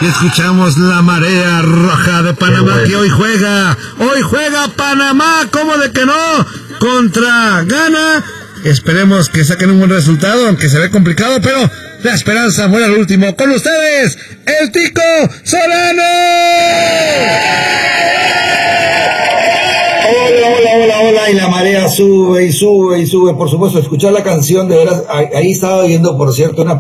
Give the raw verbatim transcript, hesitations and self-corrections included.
y escuchamos la marea roja de Panamá que hoy juega, hoy juega Panamá, ¿cómo de que no? Contra Ghana. Esperemos que saquen un buen resultado, aunque se ve complicado, pero la esperanza muere al último. Con ustedes, el Tico Solano. Hola, hola, hola, hola, y la marea sube y sube y sube. Por supuesto, escuchar la canción, de veras, ahí estaba viendo, por cierto, una